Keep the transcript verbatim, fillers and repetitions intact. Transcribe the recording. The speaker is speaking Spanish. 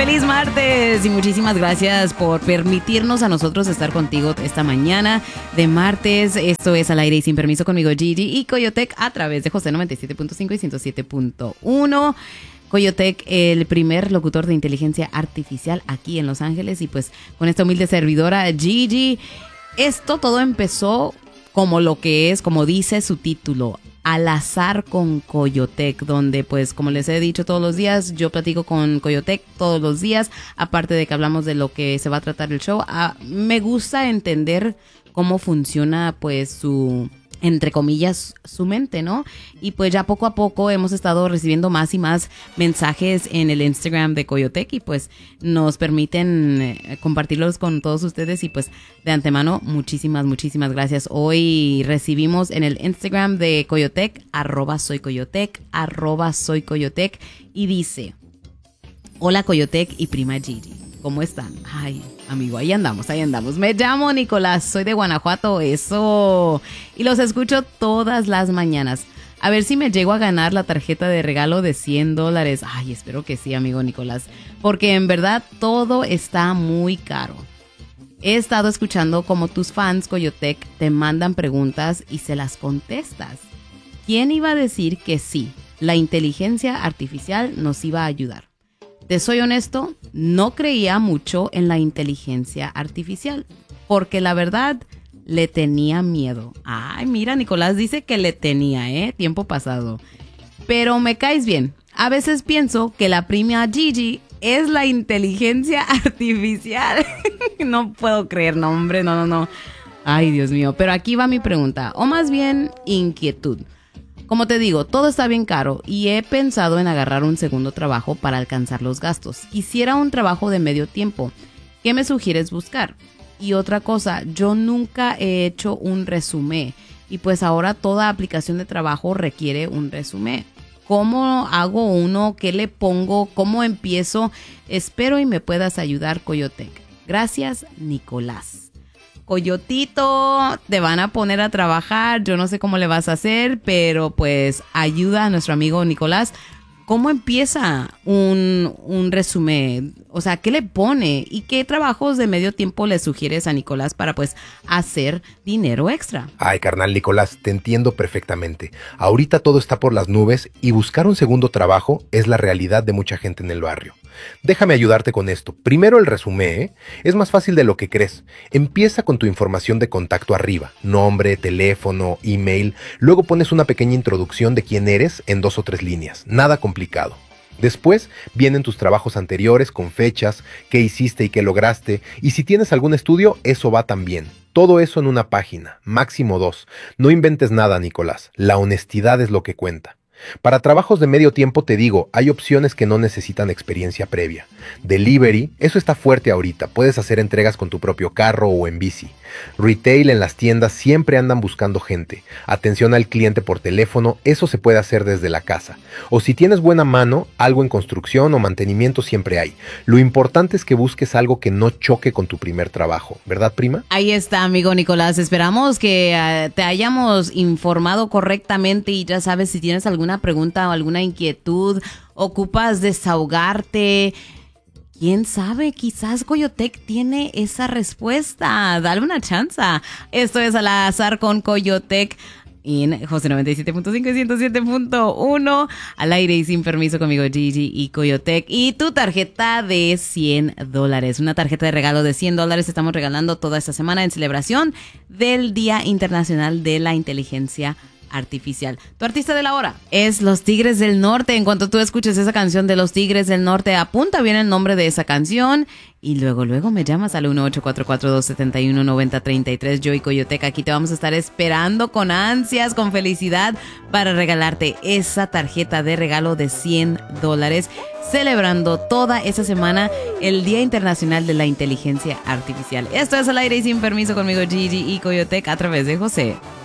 Feliz martes y muchísimas gracias por permitirnos a nosotros estar contigo esta mañana de martes. Esto es Al Aire y Sin Permiso conmigo, Gigi y Coyotec a través de José noventa y siete punto cinco y ciento siete punto uno. Coyotec, el primer locutor de inteligencia artificial aquí en Los Ángeles, y pues con esta humilde servidora Gigi. Esto todo empezó como lo que es, como dice su título, Al Azar con Coyotec, donde pues como les he dicho todos los días, yo platico con Coyotec todos los días, aparte de que hablamos de lo que se va a tratar el show. Ah, me gusta entender cómo funciona pues su, entre comillas, su mente, ¿no? Y pues ya poco a poco hemos estado recibiendo más y más mensajes en el Instagram de Coyotec y pues nos permiten eh, compartirlos con todos ustedes, y pues de antemano muchísimas, muchísimas gracias. Hoy recibimos en el Instagram de Coyotec, arroba soy Coyotec, arroba soy Coyotec, y dice: hola Coyotec y prima Gigi, ¿cómo están? Ay, amigo, ahí andamos, ahí andamos. Me llamo Nicolás, soy de Guanajuato, eso. Y los escucho todas las mañanas. A ver si me llego a ganar la tarjeta de regalo de cien dólares. Ay, espero que sí, amigo Nicolás, porque en verdad todo está muy caro. He estado escuchando como tus fans, Coyotec, te mandan preguntas y se las contestas. ¿Quién iba a decir que sí, la inteligencia artificial nos iba a ayudar? Te soy honesto, no creía mucho en la inteligencia artificial, porque la verdad le tenía miedo. Ay, mira, Nicolás dice que le tenía, ¿eh? Tiempo pasado. Pero me caes bien. A veces pienso que la prima Gigi es la inteligencia artificial. No puedo creer, no, hombre, no, no, no. Ay, Dios mío. Pero aquí va mi pregunta, o más bien inquietud. Como te digo, todo está bien caro y he pensado en agarrar un segundo trabajo para alcanzar los gastos. Quisiera un trabajo de medio tiempo. ¿Qué me sugieres buscar? Y otra cosa, yo nunca he hecho un resumen y pues ahora toda aplicación de trabajo requiere un resumen. ¿Cómo hago uno? ¿Qué le pongo? ¿Cómo empiezo? Espero y me puedas ayudar, Coyotec. Gracias, Nicolás. Coyotito, te van a poner a trabajar, yo no sé cómo le vas a hacer, pero pues ayuda a nuestro amigo Nicolás. ¿Cómo empieza un, un resumen? O sea, ¿qué le pone? ¿Y qué trabajos de medio tiempo le sugieres a Nicolás para pues hacer dinero extra? Ay, carnal Nicolás, te entiendo perfectamente. Ahorita todo está por las nubes y buscar un segundo trabajo es la realidad de mucha gente en el barrio. Déjame ayudarte con esto. Primero el resumen, ¿eh? Es más fácil de lo que crees. Empieza con tu información de contacto arriba, nombre, teléfono, email. Luego pones una pequeña introducción de quién eres en dos o tres líneas. Nada complicado. Después vienen tus trabajos anteriores con fechas, qué hiciste y qué lograste. Y si tienes algún estudio, eso va también. Todo eso en una página, máximo dos. No inventes nada, Nicolás. La honestidad es lo que cuenta. Para trabajos de medio tiempo te digo, hay opciones que no necesitan experiencia previa. Delivery, eso está fuerte ahorita, puedes hacer entregas con tu propio carro o en bici. Retail, en las tiendas siempre andan buscando gente. Atención al cliente por teléfono, eso se puede hacer desde la casa. O si tienes buena mano, algo en construcción o mantenimiento siempre hay. Lo importante es que busques algo que no choque con tu primer trabajo, ¿verdad, prima? Ahí está, amigo Nicolás, esperamos que uh, te hayamos informado correctamente, y ya sabes, si tienes alguna pregunta o alguna inquietud, ocupas desahogarte, quién sabe, quizás Coyotec tiene esa respuesta. Dale una chance. Esto es Al Azar con Coyotec en José noventa y siete punto cinco y ciento siete punto uno, al aire y sin permiso conmigo, Gigi y Coyotec. Y tu tarjeta de cien dólares, una tarjeta de regalo de cien dólares estamos regalando toda esta semana en celebración del Día Internacional de la Inteligencia Artificial. Tu artista de la hora es Los Tigres del Norte. En cuanto tú escuches esa canción de Los Tigres del Norte, apunta bien el nombre de esa canción y luego luego me llamas al uno ocho cuatro cuatro, dos siete uno, nueve cero tres tres. Yo y Coyotec aquí te vamos a estar esperando con ansias, con felicidad, para regalarte esa tarjeta de regalo de cien dólares, celebrando toda esa semana el Día Internacional de la Inteligencia Artificial. Esto es Al Aire y Sin Permiso conmigo, Gigi y Coyotec, a través de José